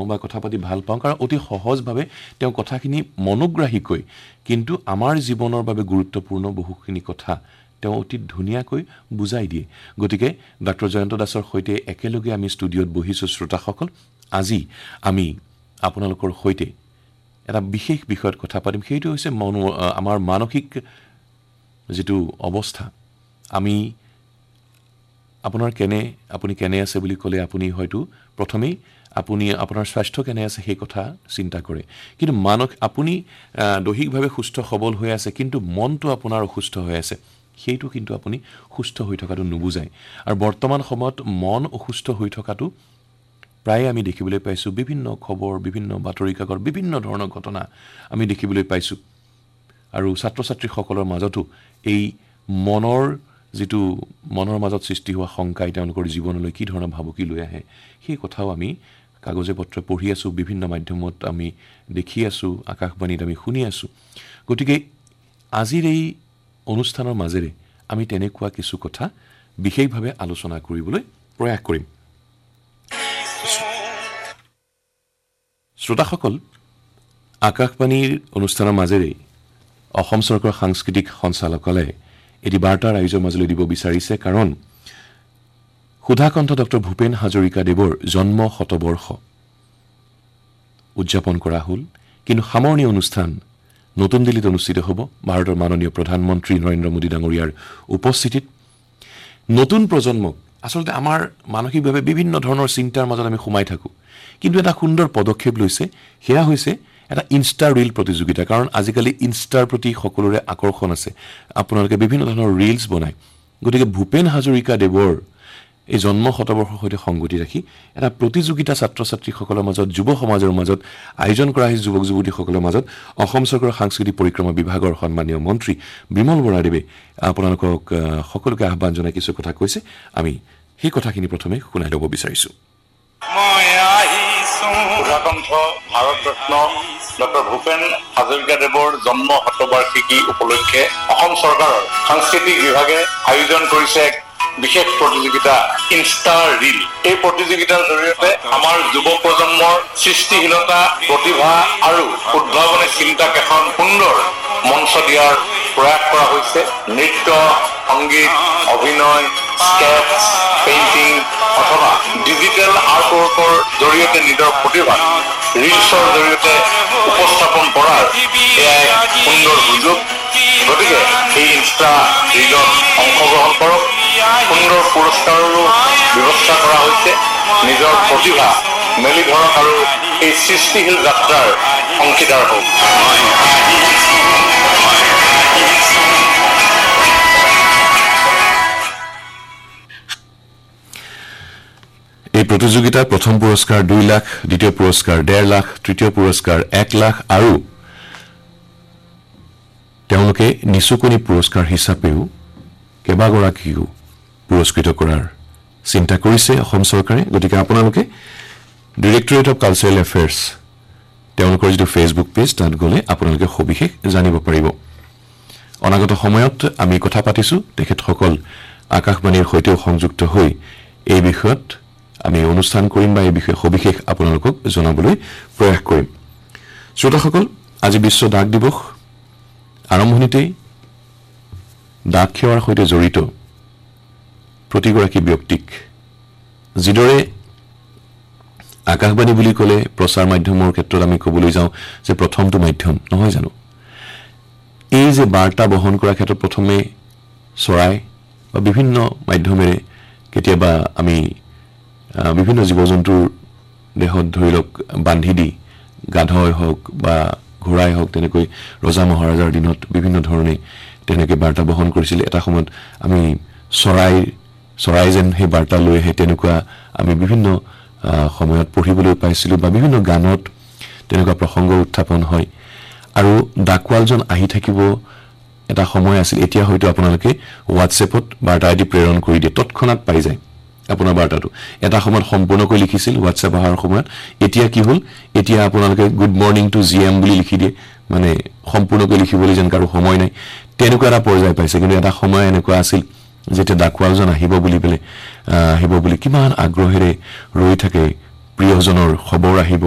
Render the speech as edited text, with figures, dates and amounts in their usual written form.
বা কথা পাতি ভাল পাওঁ কাৰণ অতি সহজভাৱে তেওঁ কথাখিনি মনোগ্ৰাহীকৈ কিন্তু আমাৰ জীৱনৰ বাবে গুৰুত্বপূৰ্ণ বহুখিনি কথা তেওঁ অতি ধুনীয়াকৈ বুজাই দিয়ে গতিকে ডক্টৰ জয়ন্ত দাসৰ সৈতে একেলগে আমি ষ্টুডিঅ'ত বহিছো শ্ৰোতাসকল আজি আমি আপোনালোকৰ সৈতে এটা বিশেষ বিষয়ত কথা পাতিম সেইটো হৈছে আমাৰ মানসিক যেটো অৱস্থা আমি আপুনি কেনে আছে বুলি ক'লে আপুনি হয়তো প্ৰথমেই আপুনি আপোনাৰ স্বাস্থ্য কেনে আছে সেই কথা চিন্তা কৰে কিন্তু আপুনি দৈহিকভাৱে সুস্থ সবল হৈ আছে কিন্তু মনটো আপোনাৰ অসুস্থ হৈ আছে সেইটো কিন্তু আপুনি সুস্থ হৈ থকাটো নুবুজায় আৰু বৰ্তমান সময়ত মন অসুস্থ হৈ থকাটো প্ৰায় আমি দেখিবলৈ পাইছো বিভিন্ন খবৰ বিভিন্ন বাতৰি কাকত বিভিন্ন ধৰণৰ ঘটনা আমি দেখিবলৈ পাইছো আৰু ছাত্ৰ-ছাত্ৰীসকলৰ মাজতো এই মনৰ মাজত সৃষ্টি হোৱা শংকাই তেওঁলোকৰ জীৱনলৈ কি ধৰণৰ ভাবুকি লৈ আহে সেই কথাও আমি কাগজে পত্ৰে পঢ়ি আছো বিভিন্ন মাধ্যমত আমি দেখি আছো আকাশবাণীত আমি শুনি আছো গতিকে আজিৰ এই অনুষ্ঠানৰ মাজেৰে আমি তেনেকুৱা কিছু কথা বিশেষভাৱে আলোচনা কৰিবলৈ প্ৰয়াস কৰিম শ্ৰোতাসকল আকাশবাণীৰ অনুষ্ঠানৰ মাজেৰে অসম চৰকাৰৰ সাংস্কৃতিক সঞ্চালকালয়ে এটি বাৰ্তাৰ আয়োজন মাজলৈ দিব বিচাৰিছে কাৰণ সুধাকণ্ঠ ডক্টৰ ভূপেন হাজৰিকা দেৱৰ জন্ম শতবৰ্ষ উদযাপন কৰা হ'ল কিন্তু সামৰণি অনুষ্ঠান নতুন দিল্লীত অনুষ্ঠিত হ'ব ভাৰতৰ মাননীয় প্ৰধানমন্ত্ৰী নৰেন্দ্ৰ মোদী ডাঙৰীয়াৰ উপস্থিতিত নতুন প্ৰজন্মক আসলতে আমাৰ মানসিকভাৱে বিভিন্ন ধৰণৰ চিন্তাৰ মাজত আমি সোমাই থাকো কিন্তু এটা সুন্দৰ পদক্ষেপ লৈছে হেয়া হৈছে এটা ইনষ্টা ৰীল প্ৰতিযোগিতা কাৰণ আজিকালি ইনষ্টাৰ প্ৰতি সকলোৰে আকৰ্ষণ আছে আপোনালোকে বিভিন্ন ধৰণৰ ৰীলছ বনায় গতিকে ভূপেন হাজৰিকা দেৱৰ এই জন্ম শতবৰ্ষৰ সৈতে সংগতি ৰাখি এটা প্ৰতিযোগিতা ছাত্ৰ-ছাত্ৰীসকলৰ মাজত যুৱ সমাজৰ মাজত আয়োজন কৰা হৈছে যুৱক যুৱতীসকলৰ মাজত অসম চৰকাৰৰ সাংস্কৃতিক পৰিক্ৰমা বিভাগৰ সন্মানীয় মন্ত্ৰী বিমল বৰাদেৱে আপোনালোকক সকলোকে আহ্বান জনাই কিছু কথা কৈছে আমি সেই কথাখিনি প্ৰথমে শুনাই ল'ব বিচাৰিছো সুধাকণ্ঠ ভাৰতৰত্ন ডক্টৰ ভূপেন হাজৰিকা দেৱৰ জন্ম শতবাৰ্ষিকী উপলক্ষে অসম চৰকাৰৰ সাংস্কৃতিক বিভাগে আয়োজন কৰিছে বিশেষ প্ৰতিযোগিতা ইনষ্টা ৰীল এই প্ৰতিযোগিতাৰ জৰিয়তে আমাৰ যুৱ প্ৰজন্মৰ সৃষ্টিশীলতা প্ৰতিভা আৰু উদ্ভাৱনী চিন্তাক এখন সুন্দৰ মঞ্চ দিয়াৰ প্ৰয়াস কৰা হৈছে নৃত্য সংগীত অভিনয় স্কেচ পেইণ্টিং অথবা ডিজিটেল আৰ্টৱৰ্কৰ জৰিয়তে নিজৰ প্ৰতিভা ৰীলছৰ জৰিয়তে উপস্থাপন কৰাৰ এয়া এক সুন্দৰ সুযোগ গতিকে এই ইনষ্টা ৰীলত অংশগ্ৰহণ কৰক সুন্দৰ পুৰস্কাৰৰো ব্যৱস্থা কৰা হৈছে নিজৰ প্ৰতিভা মেলি ধৰক আৰু এই সৃষ্টিশীল যাত্ৰাৰ অংশীদাৰ হওক এই প্ৰতিযোগিতাৰ প্ৰথম পুৰস্কাৰ 2 লাখ দ্বিতীয় পুৰস্কাৰ 1.5 লাখ তৃতীয় পুৰস্কাৰ 1 লাখ আৰু তেওঁলোকে নিচুকনি পুৰস্কাৰ হিচাপেও কেইবাগৰাকীও পুৰস্কৃত কৰাৰ চিন্তা কৰিছে অসম চৰকাৰে গতিকে আপোনালোকে ডিৰেক্টৰেট অফ কালচাৰেল এফেয়াৰ্ছ তেওঁলোকৰ যিটো ফেচবুক পেজ তাত গ'লে আপোনালোকে সবিশেষ জানিব পাৰিব অনাগত সময়ত আমি কথা পাতিছো তেখেতসকল আকাশবাণীৰ সৈতেও সংযুক্ত হৈ এই বিষয়ত আমি অনুষ্ঠান কৰিম বা এই বিষয়ে সবিশেষ আপোনালোকক জনাবলৈ প্ৰয়াস কৰিম শ্ৰোতাসকল আজি বিশ্ব ডাক দিৱস আৰম্ভণিতে ডাক সেৱাৰ সৈতে জড়িত প্ৰতিগৰাকী ব্যক্তিক যিদৰে আকাশবাণী বুলি ক'লে প্ৰচাৰ মাধ্যমৰ ক্ষেত্ৰত আমি ক'বলৈ যাওঁ যে প্ৰথমটো মাধ্যম নহয় জানো এই যে বাৰ্তা বহন কৰাৰ ক্ষেত্ৰত প্ৰথমে চৰাই বা বিভিন্ন মাধ্যমেৰে কেতিয়াবা আমি বিভিন্ন জীৱ-জন্তুৰ দেহত ধৰি লওক বান্ধি দি গাধই হওক বা ঘোঁৰাই হওক তেনেকৈ ৰজা মহাৰাজাৰ দিনত বিভিন্ন ধৰণে তেনেকৈ বাৰ্তা বহন কৰিছিল এটা সময়ত আমি চৰাই যেন সেই বাৰ্তা লৈ আহে তেনেকুৱা আমি বিভিন্ন সময়ত পঢ়িবলৈ পাইছিলোঁ বা বিভিন্ন গানত তেনেকুৱা প্ৰসংগ উত্থাপন হয় আৰু ডাকৱালজন আহি থাকিব এটা সময় আছিল এতিয়া হয়তো আপোনালোকে হোৱাটছএপত বাৰ্তা আদি প্ৰেৰণ কৰি দিয়ে তৎক্ষণাত পাই যায় আপোনাৰ বাৰ্তাটো এটা সময়ত সম্পূৰ্ণকৈ লিখিছিল হোৱাটছএপ অহাৰ সময়ত এতিয়া কি হ'ল এতিয়া আপোনালোকে গুড মৰ্নিং টু জিএম বুলি লিখি দিয়ে মানে সম্পূৰ্ণকৈ লিখিবলৈ যেন কাৰো সময় নাই তেনেকুৱা এটা পৰ্যায় পাইছে কিন্তু এটা সময় এনেকুৱা আছিল যেতিয়া ডাকৱালজন আহিব বুলি কিমান আগ্ৰহেৰে ৰৈ থাকে প্ৰিয়জনৰ খবৰ আহিব